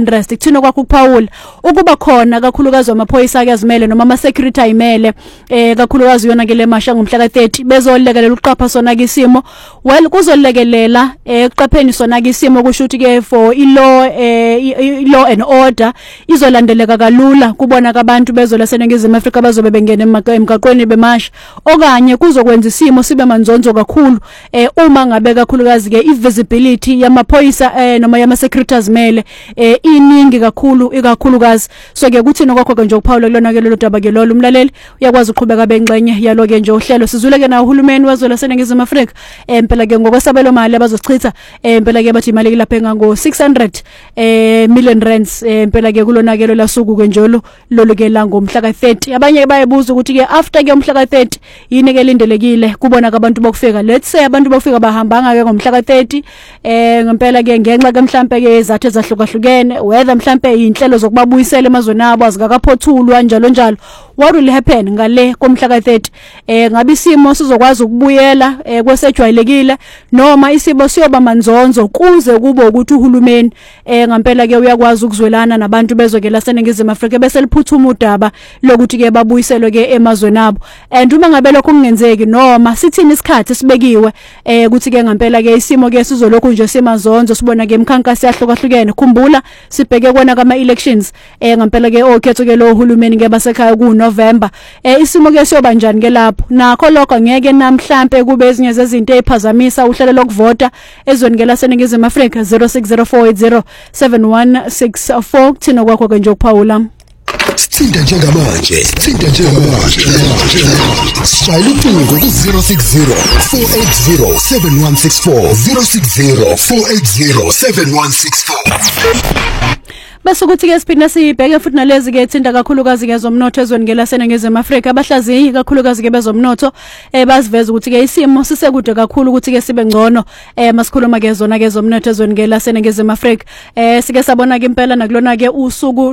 unrest kuthina kwakho ukuphawula ukuba khona kakhulukazi amaphoyisa akazimele noma ama security ayimele kakhulukazi yona ke le masha ngomhla ka30 bezolekelela uqapha sona ke isimo well kuzolekelela eqapheni sona ke isimo kusho ukuthi ke for law and order izolandeleka kalula kubona abantu bezola seNingizimu Afrika bazobe bengena emgaqweni bemasha okanye kuzokwenza isimo sibe manzonzo kakhulu uma ngabe kakhulukazi ke i-visibility yamaphoyisa noma yama securities mele iningi kakhulu ikakhulukazi so ke kuthina kwakho ke nje ukuphawula kulona ke lelo daba ke lolu umlaleli uyakwazi uqhubeka bengxenye yalo ke nje uhlelo sizuleke na uhulumeni wazola seNingizimu Afrika impela ke ngokwesabelo mali abazochitha impela ke bathi imali lapha engango 600 million rands impela ke kulona ke lo suku ke njalo lolu ke la ngomhla ka30 abanye bayebuza ukuthi ke after ke umhla ka30 yini ke lindelekile kubona abantu bokufika let's say abantu bokufika bahambanga ke ngomhla ka30 ngempela ke ngenxa ke mhlambe ke izathu ezahlukahlukene whether mhlambe inhlelo zokubabuyisela emazweni abo azikakaphothulwa njalo njalo what will happen ngale komhla ka30 ngabe isimo sizokwazi ukubuyela kwesejwayelekile noma isimo siyoba manzonzo kuze kube ukuthi uhulumeni ngempela ke uyakwazi ukuzwelana nabantu bezokela seNingizimu Afrika bese liphuthuma udaba lokuthi ke babuyiselwe ke emazweni abo and uma ngabe lokho kungenzeki noma sithini isikhathi sibekiwe ukuthi ke ngempela ke isimo ke sizolokhu nje semazonzo sibona ke imkhankaso yahlukahlukene khumbula sibheke kona kama elections ngempela ke okhetho ke lo uhulumeni ke basekhaya ku November isimo ke siyoba njani ke lapho nakho lokho ngeke namhlambe kube ezinye zezinto eziphazamisa uhlelo lokuvota ezweni ke laseNingizimu Afrika 0604807164 thina kwakho ke nje ukuphawula Sithinta njengamanje Shayela ucingo ku 060-480-7164 bese ukuthi ke siphinde sibheke futhi nalezi ke thinta kakhulukazi ke zomnotho ezweni ke laseNingizimu Afrika abahlaziyi kakhulukazi ke bezomnotho baziveza ukuthi ke isimo sisekude kakhulu ukuthi ke sibe ngcono masikhuluma ke zona ke zomnotho ezweni ke laseNingizimu Afrika sike sabona ke impela nakulona ke usuku